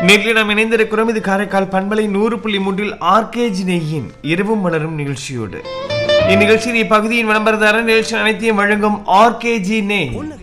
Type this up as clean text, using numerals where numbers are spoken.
நேரில் நாம் இணைந்திருக்கிறோம். இது காரைக்கால் பண்பலை 100.3 ஆர்கேஜி நெய்யின் இரவும் மலரும் நிகழ்ச்சியோடு. இந்நிகழ்ச்சியில் இப்பகுதியின் விளம்பரதாரர் நிகழ்ச்சி அனைத்தையும் வழங்கும் ஆர்கேஜி நெய்.